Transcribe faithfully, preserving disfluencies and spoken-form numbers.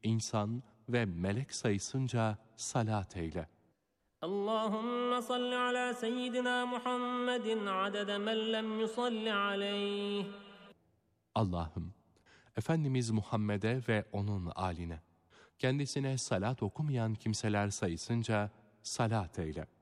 insan ve melek sayısınca salat eyle. Allahümme salli ala seyyidina Muhammedin adede men lem yusalli aleyh. Allah'ım, Efendimiz Muhammed'e ve onun âline, kendisine salat okumayan kimseler sayısınca salat eyle.